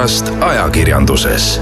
olukorrast ajakirjanduses.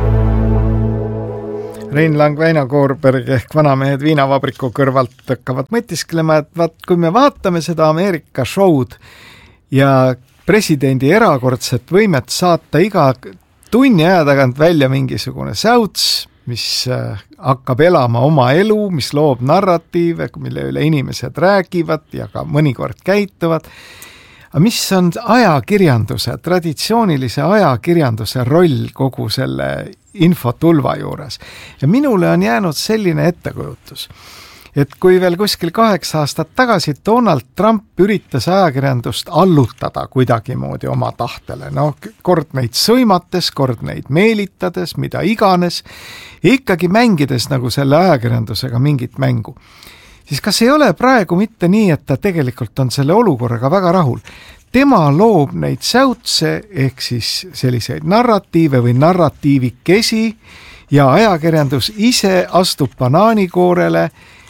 Rein Lang, Väino Koorberg ehk vanamehed viinavabriku kõrvalt hakkavad mõtisklema, et kui me vaatame seda Ameerika show'd ja presidendi erakordset võimet saata iga tunni aja tagant välja mingisugune säuts, mis hakkab elama oma elu, mis loob narratiive, mille üle inimesed räägivad ja ka mõnikord käituvad. Aga mis on ajakirjanduse, traditsioonilise ajakirjanduse roll kogu selle infotulva juures? Ja minule on jäänud selline ettekujutus, et kui veel kuskil 8 aastat tagasi Donald Trump üritas ajakirjandust allutada kuidagimoodi oma tahtele, kord neid sõimates, kord neid meelitades, mida iganes, ikkagi mängides nagu selle ajakirjandusega mingit mängu, siis kas ei ole praegu mitte nii, et ta tegelikult on selle olukorraga väga rahul? Tema loob neid säutse ehk siis selliseid narratiive või narratiivikesi ja ajakirjandus ise astub banaanikoorele,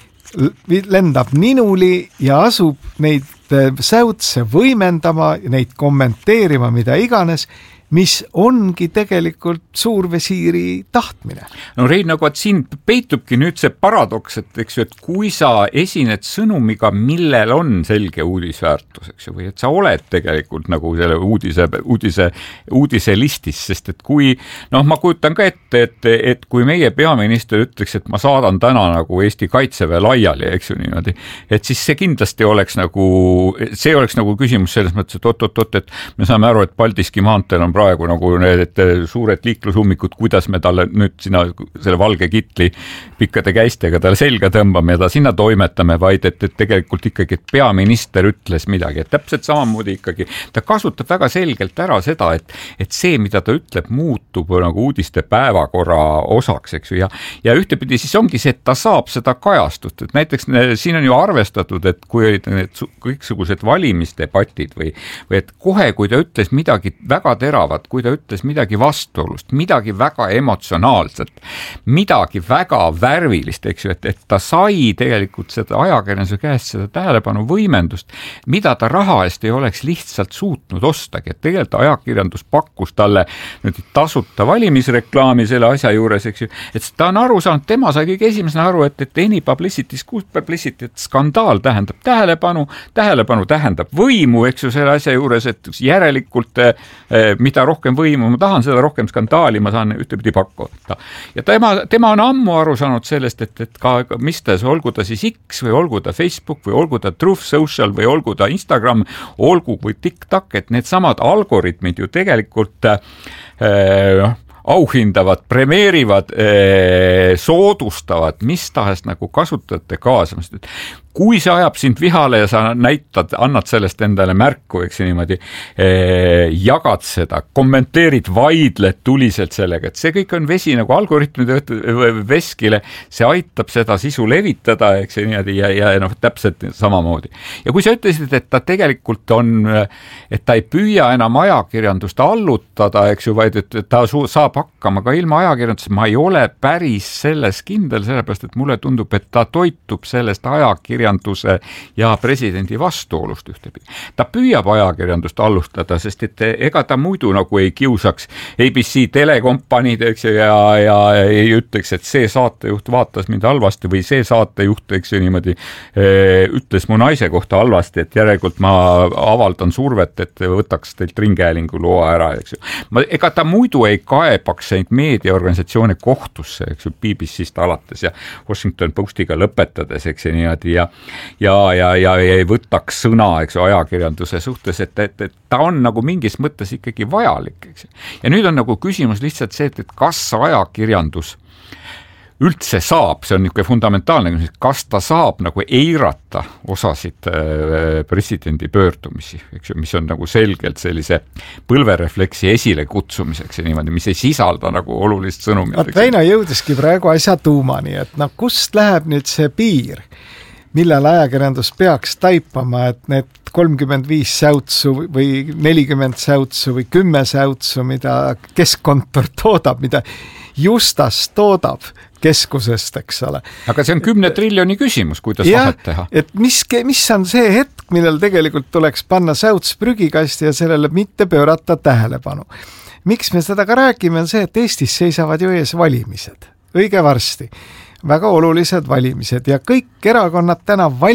lendab ninuli ja asub neid säutse võimendama, neid kommenteerima, mida iganes, mis ongi tegelikult suurvesiiri tahtmine. No Rein, nagu siin peitubki nüüd see paradoks, et kui sa esined sõnumiga, millel on selge uudisväärtus, või et sa oled tegelikult nagu selle uudise listis, sest et kui, ma kujutan ka ette, et kui meie peaminister ütleks, et ma saadan täna nagu Eesti Kaitseväe laiali, niimoodi, et siis see kindlasti oleks nagu küsimus selles mõttes, et me saame aru, et Paldiski maanteel on praegu nagu need suured liiklusummikud, kuidas me talle nüüd sinna selle valge kitli pikkade käistega talle selga tõmbame ja ta sinna toimetame, vaid et tegelikult ikkagi, et peaminister ütles midagi, et täpselt samamoodi ikkagi ta kasutab väga selgelt ära seda, et see, mida ta ütleb, muutub nagu uudiste päevakorra osaks, ja ühtepidi siis ongi see, et ta saab seda kajastust, et näiteks siin on ju arvestatud, et kui olid need kõiksugused valimisdebatid või et kohe, kui ta ütles midagi väga teravat, kui ta ütles midagi vastuolust, midagi väga emotsionaalset, midagi väga värvilist, et ta sai tegelikult seda ajakirjanduse käest seda tähelepanu võimendust, mida ta raha eest ei oleks lihtsalt suutnud ostagi, et tegelikult ajakirjandus pakkus talle nüüd tasuta valimisreklaami selle asja juures, et ta on aru saanud, tema sai kõige esimesena aru, et any publicity is good publicity, et skandaal tähendab tähelepanu tähendab võimu, selle asja juures, et järelikult mida rohkem võimu ma tahan, seda rohkem skandaali ma saan ühtepidi pakkuda. Ja tema on ammu aru saanud sellest, et ka mistes, olgu ta siis X või olgu ta Facebook või olgu ta Truth Social või olgu ta Instagram, olgu või TikTok, et need samad algoritmid ju tegelikult auhindavad, premeerivad, soodustavad mis tahes nagu kasutajate kaasamist. Kui see ajab sind vihale ja sa annad sellest endale märku, niimoodi, jagad seda, kommenteerid, vaidled tuliselt sellega, et see kõik on vesi nagu algoritmide veskile, see aitab seda sisu levitada, niimoodi, ja täpselt samamoodi. Ja kui sa ütlesid, et ta tegelikult on, et ta ei püüa enam ajakirjandust allutada, vaid et ta saab hakkama ka ilma ajakirjandust, ma ei ole päris selles kindel, sellepärast, et mulle tundub, et ta toitub sellest ajakirjanduse ja presidendi vastuolust ühtepidi. Ta püüab ajakirjandust allustada, sest et ega ta muidu nagu ei kiusaks ABC telekompaniid, ja ei ütleks, et see saatejuht vaatas mind halvasti või see saatejuht, niimoodi ütles mu naise kohta halvasti, et järelikult ma avaldan survet, et võtaks teilt ringhäälingu loa ära, Ega ta muidu ei kaebaks neid meediaorganisatsioone kohtusse, BBC-st alates ja Washington Postiga lõpetades, niimoodi, ja ei võtaks sõna, ajakirjanduse suhtes, et ta on nagu mingis mõttes ikkagi vajalik, Ja nüüd on nagu küsimus lihtsalt see, et kas ajakirjandus üldse saab, see on niisugune fundamentaalne küsimus, kas ta saab nagu eirata osasid presidendi pöördumisi, mis on nagu selgelt sellise põlverefleksi esile kutsumiseks ja niimoodi, mis ei sisalda nagu olulist sõnumit. Väino jõudiski praegu asja tuumani, et kust läheb nüüd see piir, millal ajakirjandus peaks taipama, et need 35 säutsu või 40 säutsu või 10 säutsu, mida keskkontor toodab, mida Justas toodab keskusest, ole. Aga see on 10 triljoni küsimus, kuidas vahet teha. Et mis on see hetk, millal tegelikult tuleks panna säuts prügikasti ja sellele mitte pöörata tähelepanu. miks me seda ka räägime, on see, et Eestis seisavad ju ees valimised õige varsti, väga olulised valimised ja kõik erakonnad täna